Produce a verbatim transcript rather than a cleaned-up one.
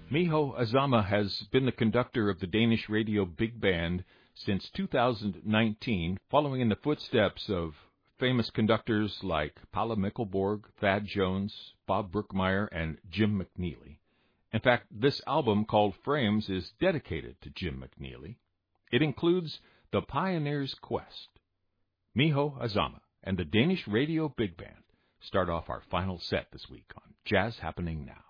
Miho Azama has been the conductor of the Danish Radio Big Band since two thousand nineteen, following in the footsteps of famous conductors like Paula Mikkelborg, Thad Jones, Bob Brookmeyer, and Jim McNeely. In fact, this album, called Frames, is dedicated to Jim McNeely. It includes The Pioneer's Quest. Miho Azama and the Danish Radio Big Band start off our final set this week on Jazz Happening Now.